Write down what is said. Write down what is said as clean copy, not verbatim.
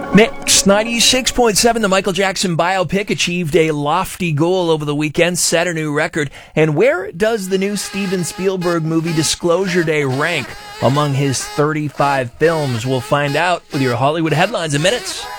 Next, 96.7, the Michael Jackson biopic achieved a lofty goal over the weekend, set a new record. And where does the new Steven Spielberg movie Disclosure Day rank among his 35 films? We'll find out with your Hollywood headlines in minutes.